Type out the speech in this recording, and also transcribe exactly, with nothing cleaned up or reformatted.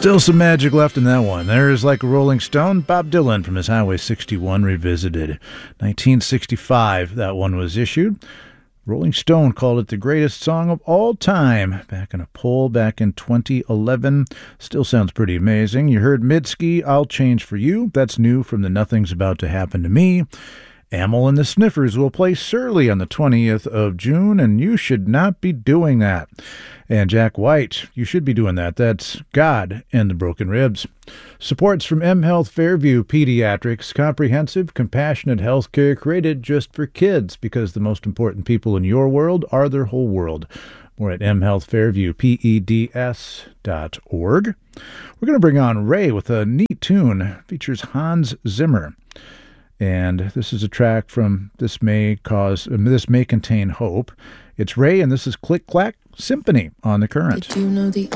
Still some magic left in that one. There's Like a Rolling Stone, Bob Dylan from his Highway sixty-one Revisited. nineteen sixty-five, that one was issued. Rolling Stone called it the greatest song of all time back in a poll back in twenty eleven. Still sounds pretty amazing. You heard Mitski, I'll Change for You. That's new from the Nothing's About to Happen to Me. Amyl and the Sniffers will play Surly on the twentieth of June, and you should not be doing that. And Jack White, you should be doing that. That's God and the Broken Ribs. Supports from M Health Fairview Pediatrics, comprehensive, compassionate health care created just for kids, because the most important people in your world are their whole world. More at m health fairview peds dot org. We're going to bring on Ray with a neat tune. Features Hans Zimmer. And this is a track from This May Cause, uh, This May Contain Hope. It's Ray, and this is Click Clack Symphony on The Current. Did you know the